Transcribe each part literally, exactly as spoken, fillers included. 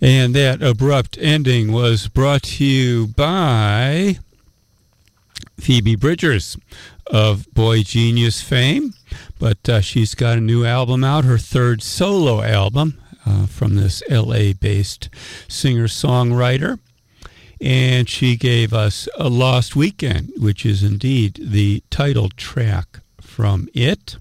And that abrupt ending was brought to you by Phoebe Bridgers of Boy Genius fame. But uh, she's got a new album out, her third solo album uh, from this L A-based singer-songwriter. And she gave us A Lost Weekend, which is indeed the title track from it.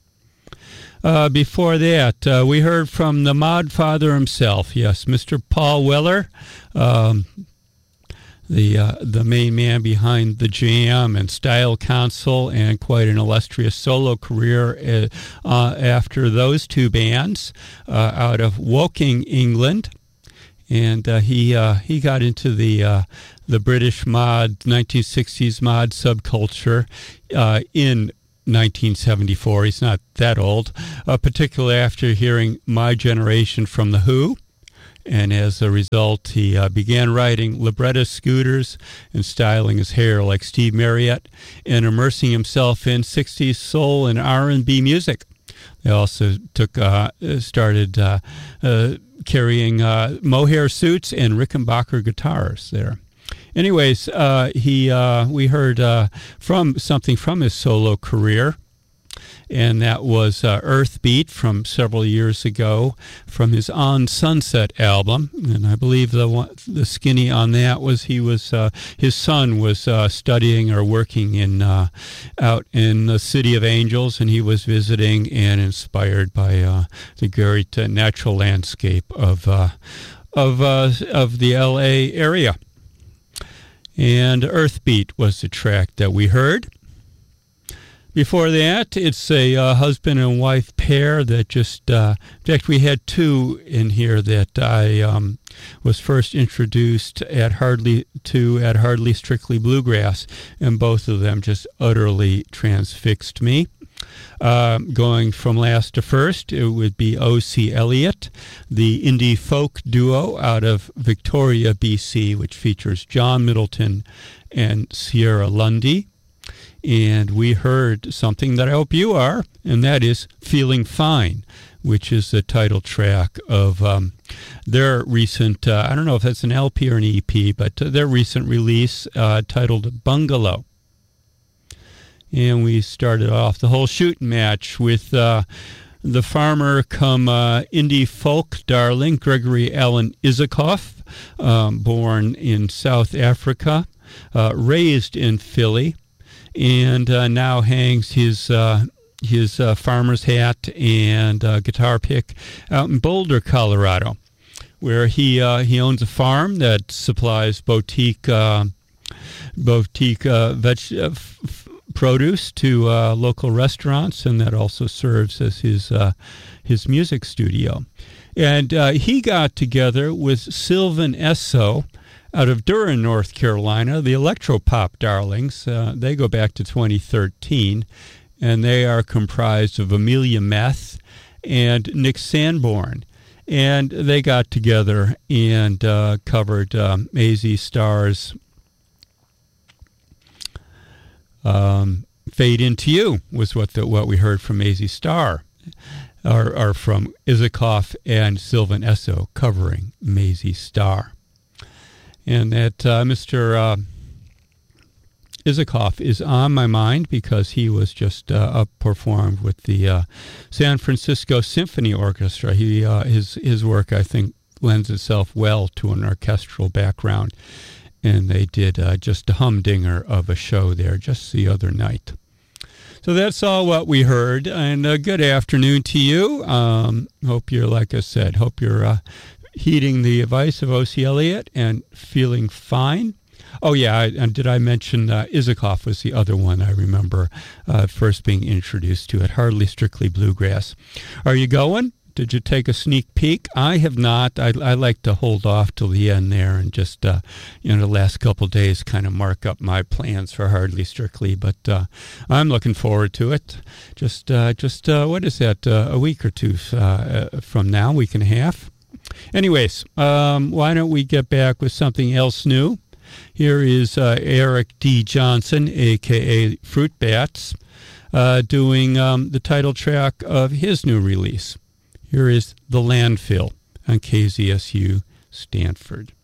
Uh, before that, uh, we heard from the Mod Father himself, yes, Mister Paul Weller, um, the uh, the main man behind The Jam and Style Council, and quite an illustrious solo career uh, uh, after those two bands uh, out of Woking, England. And uh, he uh, he got into the uh, the British mod, nineteen sixties mod subculture uh, in nineteen seventy-four. He's not that old, uh, particularly after hearing My Generation from The Who. And as a result, he uh, began riding libretto scooters and styling his hair like Steve Marriott and immersing himself in sixties soul and R and B music. They also took uh, started uh, uh, carrying uh, mohair suits and Rickenbacker guitars there. Anyways, uh, he uh, we heard uh, from something from his solo career, and that was uh, Earthbeat from several years ago from his On Sunset album. And I believe the one, the skinny on that was he was uh, his son was uh, studying or working in uh, out in the City of Angels, and he was visiting and inspired by uh, the great uh, natural landscape of uh, of uh, of the L A area. And Earthbeat was the track that we heard. Before that, it's a uh, husband and wife pair that just, uh, in fact, we had two in here that I um, was first introduced at Hardly to at Hardly Strictly Bluegrass, and both of them just utterly transfixed me. Um, going from last to first, it would be O C. Elliott, the indie folk duo out of Victoria, B C, which features John Middleton and Sierra Lundy. And we heard something that I hope you are, and that is Feeling Fine, which is the title track of um, their recent, uh, I don't know if that's an L P or an E P, but uh, their recent release uh, titled Bungalow. And we started off the whole shooting match with uh, the farmer come uh, indie folk darling, Gregory Alan Isikoff, um, born in South Africa, uh, raised in Philly, and uh, now hangs his uh, his uh, farmer's hat and uh, guitar pick out in Boulder, Colorado, where he uh, he owns a farm that supplies boutique uh, boutique uh, veg. Uh, f- produce to uh, local restaurants, and that also serves as his uh, his music studio. And uh, he got together with Sylvan Esso out of Durham, North Carolina, the electropop darlings. Uh, they go back to twenty thirteen, and they are comprised of Amelia Meth and Nick Sanborn. And they got together and uh, covered um, Mazzy Star's Um, Fade Into You was what the, what we heard from Mazzy Star, or, or from Isikoff and Sylvan Esso covering Mazzy Star. And that uh, Mister Uh, Isikoff is on my mind because he was just uh, up performed with the uh, San Francisco Symphony Orchestra. He uh, his his work, I think, lends itself well to an orchestral background. And they did uh, just a humdinger of a show there just the other night. So that's all what we heard. And uh, good afternoon to you. Um, hope you're, like I said, hope you're uh, heeding the advice of O C. Elliott and feeling fine. Oh, yeah, I, and did I mention uh, Isikoff was the other one I remember uh, first being introduced to at Hardly Strictly Bluegrass. Are you going? Did you take a sneak peek? I have not. I, I like to hold off till the end there and just, uh, you know, the last couple of days kind of mark up my plans for Hardly Strictly. But uh, I'm looking forward to it. Just, uh, just uh, what is that, uh, a week or two uh, from now, week and a half? Anyways, um, why don't we get back with something else new? Here is uh, Eric D. Johnson, a k a. Fruit Bats, uh, doing um, the title track of his new release. Here is The Landfill on K Z S U Stanford.